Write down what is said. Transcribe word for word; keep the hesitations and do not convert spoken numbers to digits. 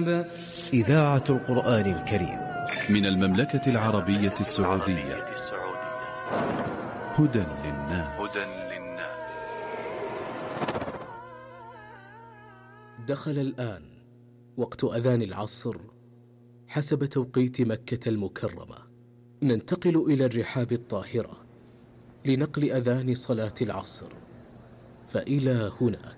الكتاب. إذاعة القرآن الكريم من المملكة العربية السعودية. هدى للناس. دخل الآن وقت أذان العصر حسب توقيت مكة المكرمة. ننتقل إلى الرحاب الطاهرة لنقل أذان صلاة العصر، فإلى هناك.